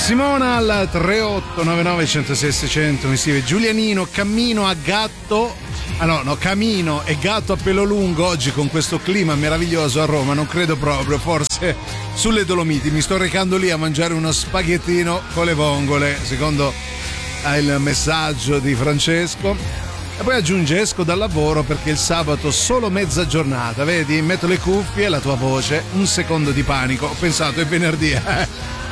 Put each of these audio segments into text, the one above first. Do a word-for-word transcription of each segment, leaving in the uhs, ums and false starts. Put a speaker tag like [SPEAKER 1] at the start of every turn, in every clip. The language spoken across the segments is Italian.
[SPEAKER 1] Simona al tre otto nove nove uno zero sei sei zero zero mi scrive: Giulianino, cammino a gatto. Ah no, no, camino e gatto a pelo lungo oggi con questo clima meraviglioso a Roma, non credo proprio, forse sulle Dolomiti. Mi sto recando lì a mangiare uno spaghettino con le vongole, secondo il messaggio di Francesco. E poi aggiunge: esco dal lavoro perché il sabato solo mezza giornata, vedi, metto le cuffie, la tua voce, un secondo di panico, ho pensato è venerdì. Eh?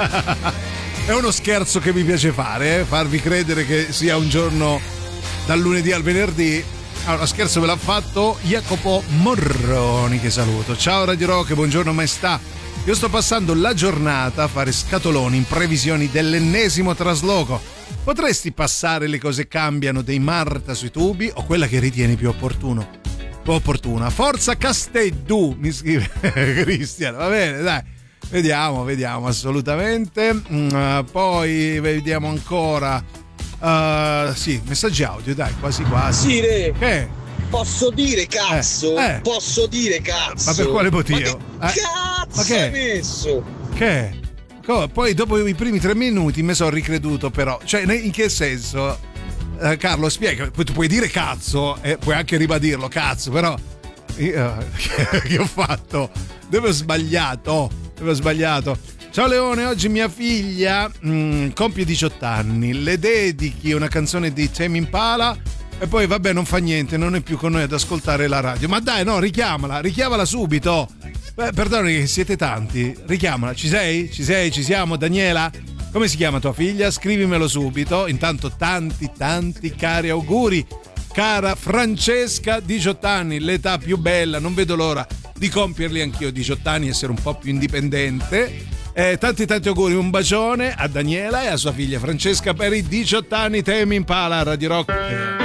[SPEAKER 1] È uno scherzo che mi piace fare, eh? Farvi credere che sia un giorno dal lunedì al venerdì. Allora, scherzo ve l'ha fatto Jacopo Morroni, che saluto. Ciao Radio Rock, buongiorno maestà. Io sto passando la giornata a fare scatoloni in previsione dell'ennesimo trasloco. Potresti passare Le cose cambiano dei Marta sui tubi o quella che ritieni più opportuno? Più opportuna. Forza Casteddu, mi scrive Cristian. Va bene, dai. Vediamo, vediamo, assolutamente. Uh, poi vediamo ancora. Uh, sì, messaggi audio, dai, quasi quasi.
[SPEAKER 2] Sì, re.
[SPEAKER 1] Che?
[SPEAKER 2] Posso dire cazzo?
[SPEAKER 1] Eh, eh.
[SPEAKER 2] Posso dire cazzo?
[SPEAKER 1] Ma per quale motivo?
[SPEAKER 2] Ma che
[SPEAKER 1] eh?
[SPEAKER 2] cazzo
[SPEAKER 1] Ma che?
[SPEAKER 2] hai messo?
[SPEAKER 1] Che? Poi dopo i primi tre minuti mi sono ricreduto, però. Cioè, in che senso? Eh, Carlo, spiega. Tu puoi dire cazzo e puoi anche ribadirlo, cazzo, però. Io, che ho fatto? Dove ho sbagliato? Dove ho sbagliato? Ciao Leone, oggi mia figlia mh, compie diciotto anni, le dedichi una canzone di Tame Impala e poi vabbè non fa niente, non è più con noi ad ascoltare la radio. Ma dai, no, richiamala, richiamala subito. Beh, perdoni che siete tanti, richiamala. Ci sei? Ci sei? Ci siamo? Daniela? Come si chiama tua figlia? Scrivimelo subito. Intanto tanti tanti cari auguri. Cara Francesca, diciotto anni, l'età più bella, non vedo l'ora di compierli anch'io diciotto anni, essere un po' più indipendente. Eh, tanti tanti auguri, un bacione a Daniela e a sua figlia Francesca per i diciotto anni. Tame Impala, Radio Rock.